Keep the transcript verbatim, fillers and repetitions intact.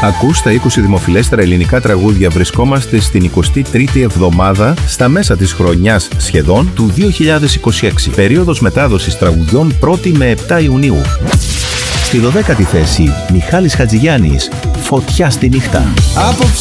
Ακούς τα είκοσι δημοφιλέστερα ελληνικά τραγούδια. Βρισκόμαστε στην εικοστή τρίτη εβδομάδα, στα μέσα της χρονιάς σχεδόν του δύο χιλιάδες είκοσι έξι. Περίοδος μετάδοσης τραγουδιών πρώτη με επτά Ιουνίου. Στη δωδέκατη θέση, Μιχάλης Χατζηγιάννης, Φωτιά στη νύχτα. Απόψε